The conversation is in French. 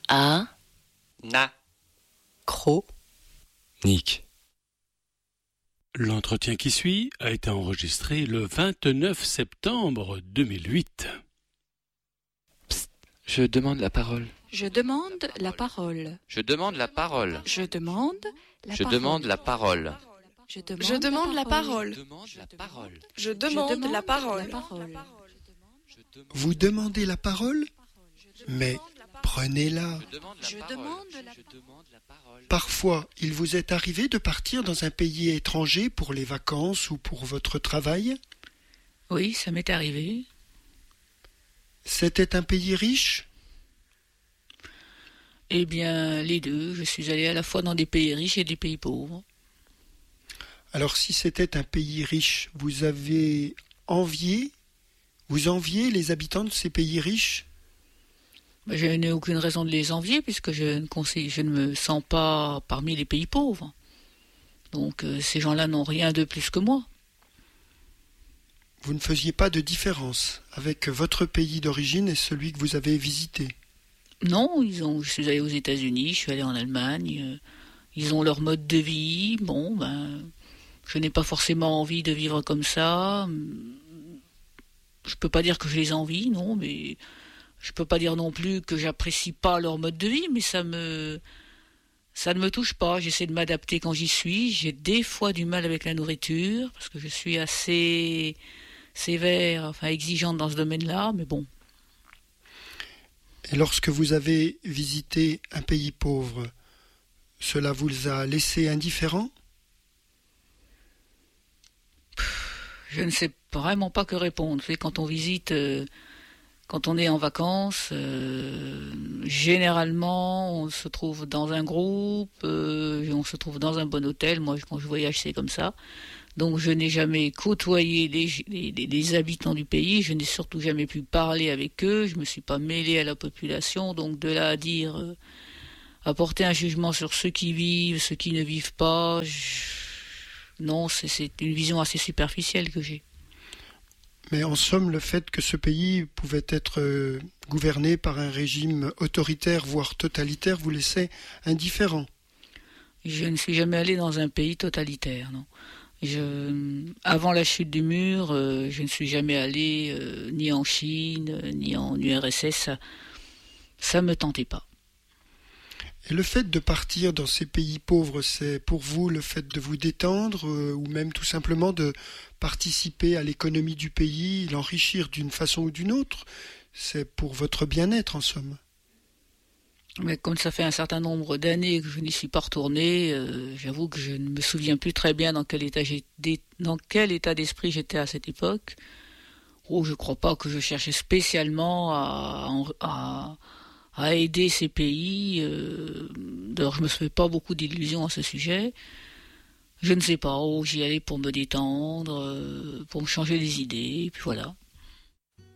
A. Na. Cro. Nick. L'entretien qui suit a été enregistré le 29 septembre 2008. Je demande la parole. Je demande la parole. Je demande la parole. Je demande la Je demande la parole. Je Je demande la parole. Je demande la parole. Vous demandez la parole? Mais prenez-la. Je demande la Parfois, il vous est arrivé de partir dans un pays étranger pour les vacances ou pour votre travail? Oui, ça m'est arrivé. C'était un pays riche? Eh bien, les deux. Je suis allé à la fois dans des pays riches et des pays pauvres. Alors si c'était un pays riche, vous enviez les habitants de ces pays riches? Je n'ai aucune raison de les envier puisque je ne me sens pas parmi les pays pauvres. Donc ces gens-là n'ont rien de plus que moi. Vous ne faisiez pas de différence avec votre pays d'origine et celui que vous avez visité? Non, je suis allé aux États-Unis, je suis allé en Allemagne. Ils ont leur mode de vie. Bon, je n'ai pas forcément envie de vivre comme ça. Je peux pas dire que je les envie, non, mais je peux pas dire non plus que j'apprécie pas leur mode de vie, mais ça ne me touche pas. J'essaie de m'adapter quand j'y suis. J'ai des fois du mal avec la nourriture parce que je suis assez sévère, exigeante dans ce domaine-là, mais bon. Et lorsque vous avez visité un pays pauvre, cela vous a laissé indifférent? Je ne sais vraiment pas que répondre. Vous savez, quand on visite, quand on est en vacances, généralement, on se trouve dans un groupe, on se trouve dans un bon hôtel. Moi, quand je voyage, c'est comme ça. Donc, je n'ai jamais côtoyé les habitants du pays. Je n'ai surtout jamais pu parler avec eux. Je ne me suis pas mêlée à la population. Donc, de là à dire, apporter un jugement sur ceux qui vivent, ceux qui ne vivent pas, non, c'est une vision assez superficielle que j'ai. Mais en somme, le fait que ce pays pouvait être gouverné par un régime autoritaire, voire totalitaire, vous laissait indifférent? Je ne suis jamais allé dans un pays totalitaire, non. Avant la chute du mur, je ne suis jamais allé ni en Chine, ni en URSS. Ça me tentait pas. Et le fait de partir dans ces pays pauvres, c'est pour vous le fait de vous détendre ou même tout simplement de participer à l'économie du pays, l'enrichir d'une façon ou d'une autre? C'est pour votre bien-être en somme. Mais comme ça fait un certain nombre d'années que je n'y suis pas retourné, j'avoue que je ne me souviens plus très bien dans quel état d'esprit j'étais à cette époque. Oh, je crois pas que je cherchais spécialement à aider ces pays. D'ailleurs, je me fais pas beaucoup d'illusions à ce sujet. Je ne sais pas, j'y allais pour me détendre, pour me changer les idées, et puis voilà.